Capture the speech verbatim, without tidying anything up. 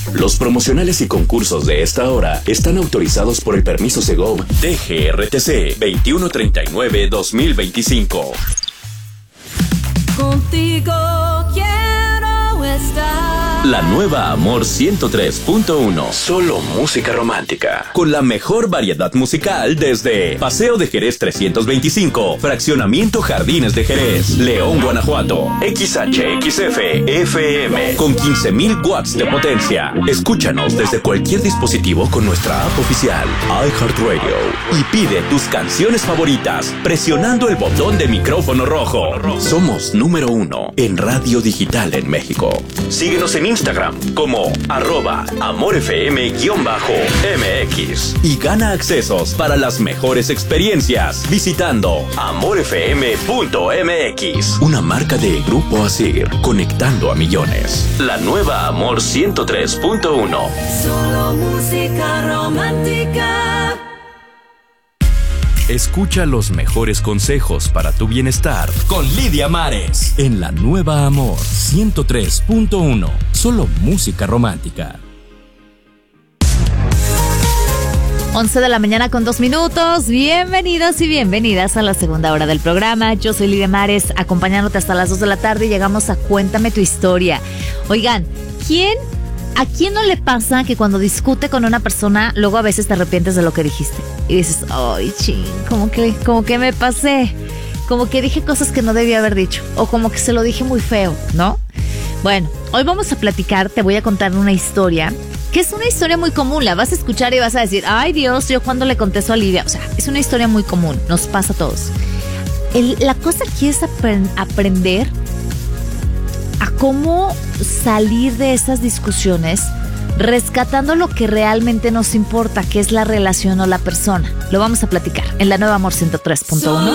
Los promocionales y concursos de esta hora están autorizados por el permiso Segov D G R T C veintiuno treinta y nueve guión dos mil veinticinco. Contigo quiero estar. La nueva Amor ciento tres punto uno. Solo música romántica. Con la mejor variedad musical desde Paseo de Jerez trescientos veinticinco, Fraccionamiento Jardines de Jerez, León, Guanajuato. X H X F F M con quince mil watts de potencia. Escúchanos desde cualquier dispositivo con nuestra app oficial iHeartRadio y pide tus canciones favoritas presionando el botón de micrófono rojo. Somos número uno en radio digital en México. Síguenos en Instagram como arroba amorfm-mx y gana accesos para las mejores experiencias visitando amorfm punto m x. Una marca de Grupo Asir, conectando a millones. La nueva Amor ciento tres punto uno. Solo música romántica. Escucha los mejores consejos para tu bienestar con Lidia Mares en la nueva Amor ciento tres punto uno. Solo música romántica. once de la mañana con dos minutos. Bienvenidos y bienvenidas a la segunda hora del programa. Yo soy Lidia Mares, acompañándote hasta las dos de la tarde y llegamos a Cuéntame tu historia. Oigan, ¿quién... ¿A quién no le pasa que cuando discute con una persona, luego a veces te arrepientes de lo que dijiste? Y dices, ay, ching, como que, como que me pasé. Como que dije cosas que no debía haber dicho. O como que se lo dije muy feo, ¿no? Bueno, hoy vamos a platicar, te voy a contar una historia, que es una historia muy común. La vas a escuchar y vas a decir, ay Dios, yo cuando le contesto a Lidia. O sea, es una historia muy común, nos pasa a todos. El, la cosa aquí es aprend- aprender a cómo salir de esas discusiones rescatando lo que realmente nos importa, que es la relación o la persona. Lo vamos a platicar en la nueva Amor ciento tres punto uno.